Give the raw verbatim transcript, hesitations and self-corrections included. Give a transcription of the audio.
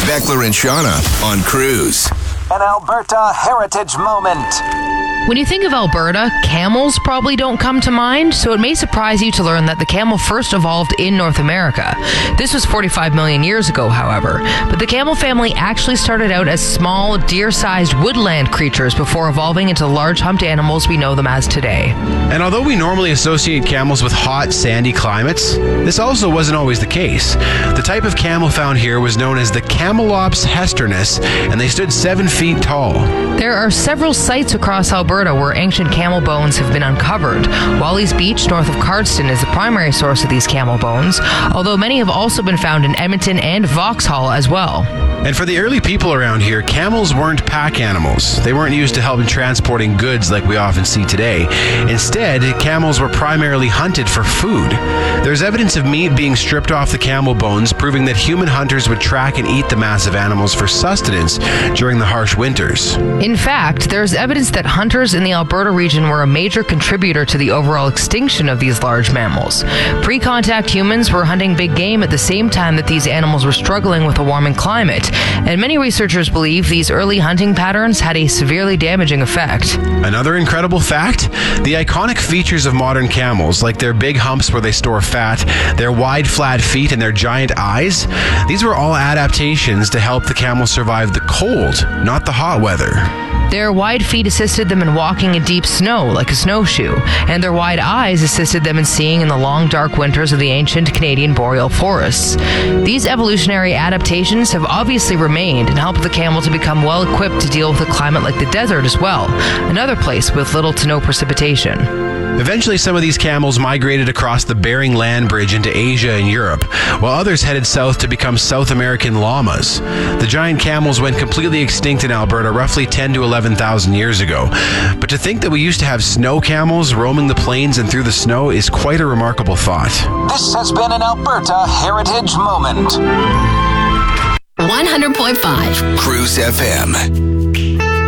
Beckler and Shauna on Cruise. An Alberta heritage moment. When you think of Alberta, camels probably don't come to mind, so it may surprise you to learn that the camel first evolved in North America. This was forty-five million years ago, however, but the camel family actually started out as small, deer-sized woodland creatures before evolving into large humped animals we know them as today. And although we normally associate camels with hot, sandy climates, this also wasn't always the case. The type of camel found here was known as the Camelops hesternus, and they stood seven feet tall. There are several sites across Alberta where ancient camel bones have been uncovered. Wally's Beach, north of Cardston, is the primary source of these camel bones, although many have also been found in Edmonton and Vauxhall as well. And for the early people around here, camels weren't pack animals. They weren't used to help in transporting goods like we often see today. Instead, camels were primarily hunted for food. There's evidence of meat being stripped off the camel bones, proving that human hunters would track and eat the massive animals for sustenance during the harsh winters. In fact, there's evidence that hunters in the Alberta region were a major contributor to the overall extinction of these large mammals. Pre-contact humans were hunting big game at the same time that these animals were struggling with a warming climate. And many researchers believe these early hunting patterns had a severely damaging effect. Another incredible fact, the iconic features of modern camels, like their big humps where they store fat, their wide flat feet, and their giant eyes, these were all adaptations to help the camel survive the cold, not the hot weather. Their wide feet assisted them in walking in deep snow like a snowshoe, and their wide eyes assisted them in seeing in the long, dark winters of the ancient Canadian boreal forests. These evolutionary adaptations have obviously remained and helped the camel to become well equipped to deal with a climate like the desert as well, another place with little to no precipitation. Eventually, some of these camels migrated across the Bering Land Bridge into Asia and Europe, while others headed south to become South American llamas. The giant camels went completely extinct in Alberta roughly ten to eleven thousand years ago. But to think that we used to have snow camels roaming the plains and through the snow is quite a remarkable thought. This has been an Alberta heritage moment. one hundred point five Cruise F M.